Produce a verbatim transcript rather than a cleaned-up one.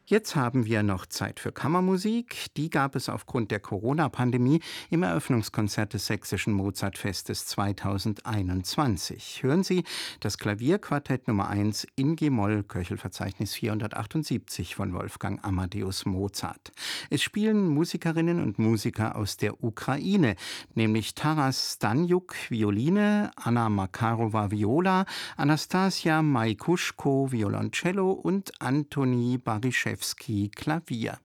Jetzt haben wir noch Zeit für Kammermusik. Die gab es aufgrund der Corona-Pandemie im Eröffnungskonzert des Sächsischen Mozartfestes zweitausendeinundzwanzig. Hören Sie das Klavierquartett Nummer eins in G-Moll, Köchelverzeichnis vierhundertachtundsiebzig von Wolfgang Amadeus Mozart. Es spielen Musikerinnen und Musiker aus der Ukraine, nämlich Taras Staniuk, Violine, Anna Makarova, Viola, Anastasia Maikuschko, Violoncello und Antoni Baryszewski, Klavier.